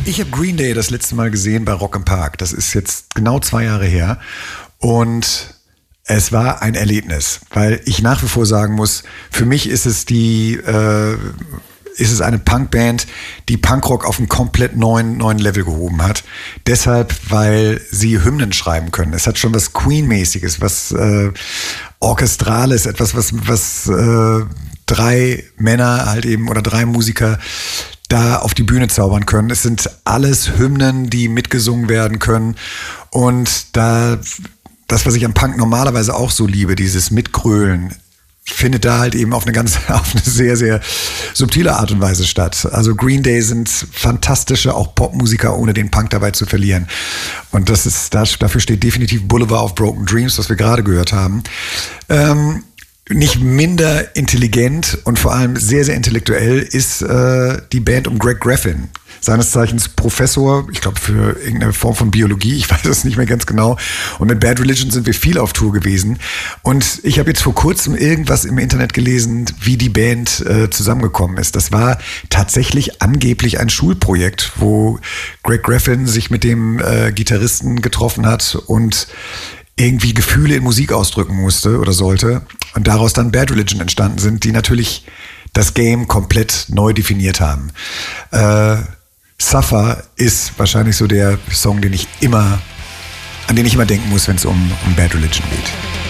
Ich habe Green Day das letzte Mal gesehen bei Rock im Park. Das ist jetzt genau 2 Jahre her. Und es war ein Erlebnis, weil ich nach wie vor sagen muss, für mich ist es eine Punkband, die Punkrock auf einen komplett neuen Level gehoben hat. Deshalb, weil sie Hymnen schreiben können. Es hat schon was Queen-mäßiges, was Orchestrales, etwas, was 3 Männer halt eben oder 3 Musiker da auf die Bühne zaubern können. Es sind alles Hymnen, die mitgesungen werden können. Und das, was ich am Punk normalerweise auch so liebe, dieses Mitgrölen, findet da halt eben auf eine sehr, sehr subtile Art und Weise statt. Also Green Day sind fantastische, auch Popmusiker, ohne den Punk dabei zu verlieren. Und dafür steht definitiv Boulevard of Broken Dreams, was wir gerade gehört haben. Nicht minder intelligent und vor allem sehr, sehr intellektuell ist die Band um Greg Graffin. Seines Zeichens Professor, ich glaube für irgendeine Form von Biologie, ich weiß es nicht mehr ganz genau. Und mit Bad Religion sind wir viel auf Tour gewesen. Und ich habe jetzt vor kurzem irgendwas im Internet gelesen, wie die Band zusammengekommen ist. Das war tatsächlich angeblich ein Schulprojekt, wo Greg Graffin sich mit dem Gitarristen getroffen hat und irgendwie Gefühle in Musik ausdrücken musste oder sollte und daraus dann Bad Religion entstanden sind, die natürlich das Game komplett neu definiert haben. Suffer ist wahrscheinlich so der Song, an den ich immer denken muss, wenn es um Bad Religion geht.